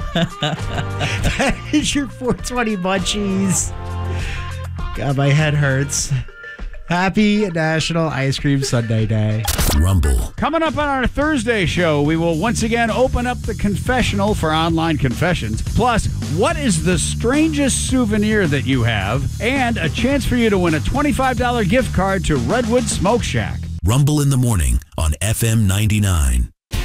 That is your 420 munchies. God, my head hurts. Happy National Ice Cream Sundae Day. Rumble. Coming up on our Thursday show, we will once again open up the confessional for online confessions. Plus, what is the strangest souvenir that you have? And a chance for you to win a $25 gift card to Redwood Smoke Shack. Rumble in the morning on FM 99.